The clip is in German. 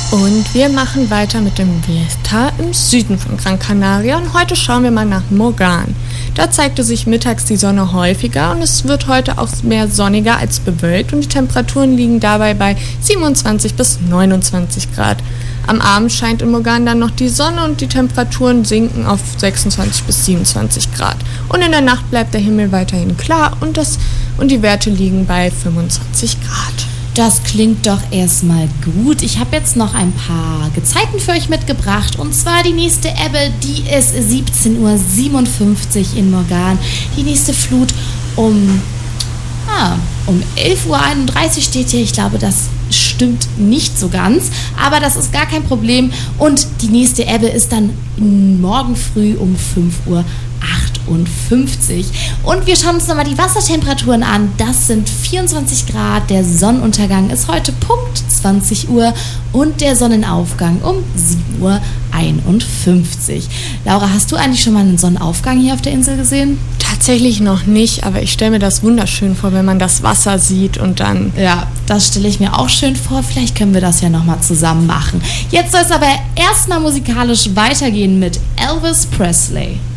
Und wir machen weiter mit dem Wetter im Süden von Gran Canaria und heute schauen wir mal nach Mogan. Da zeigte sich mittags die Sonne häufiger und es wird heute auch mehr sonniger als bewölkt und die Temperaturen liegen dabei bei 27 bis 29 Grad. Am Abend scheint in Mogan dann noch die Sonne und die Temperaturen sinken auf 26 bis 27 Grad. Und in der Nacht bleibt der Himmel weiterhin klar und die Werte liegen bei 25 Grad. Das klingt doch erstmal gut. Ich habe jetzt noch ein paar Gezeiten für euch mitgebracht. Und zwar die nächste Ebbe, die ist 17:57 Uhr in Mogan. Die nächste Flut um 11:31 Uhr steht hier. Ich glaube, das stimmt nicht so ganz. Aber das ist gar kein Problem. Und die nächste Ebbe ist dann morgen früh um 5:58 Uhr. Und wir schauen uns nochmal die Wassertemperaturen an. Das sind 24 Grad. Der Sonnenuntergang ist heute Punkt 20 Uhr und der Sonnenaufgang um 7:51 Uhr. Laura, hast du eigentlich schon mal einen Sonnenaufgang hier auf der Insel gesehen? Tatsächlich noch nicht, aber ich stelle mir das wunderschön vor, wenn man das Wasser sieht und dann... Ja, das stelle ich mir auch schön vor. Vielleicht können wir das ja nochmal zusammen machen. Jetzt soll es aber erstmal musikalisch weitergehen mit Elvis Presley.